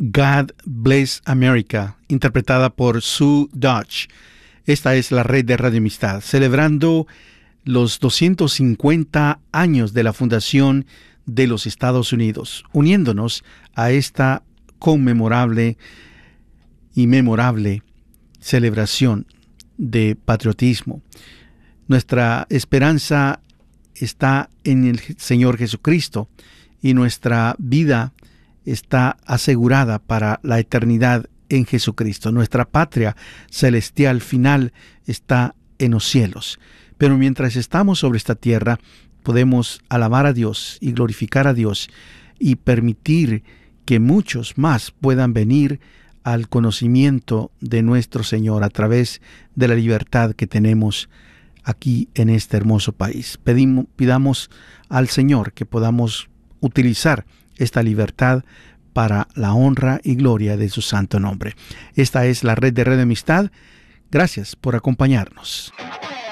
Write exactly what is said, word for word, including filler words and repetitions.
God Bless America, interpretada por Sue Dodge. Esta es la red de Radio Amistad, celebrando los doscientos cincuenta años de la fundación de los Estados Unidos, uniéndonos a esta conmemorable y memorable celebración de patriotismo. Nuestra esperanza está en el Señor Jesucristo y nuestra vida está asegurada para la eternidad en Jesucristo. Nuestra patria celestial final está en los cielos. Pero mientras estamos sobre esta tierra, podemos alabar a Dios y glorificar a Dios y permitir que muchos más puedan venir al conocimiento de nuestro Señor a través de la libertad que tenemos aquí en este hermoso país. Pedimos, pidamos al Señor que podamos utilizar esta libertad para la honra y gloria de su santo nombre. Esta es la red de Radio Amistad. Gracias por acompañarnos.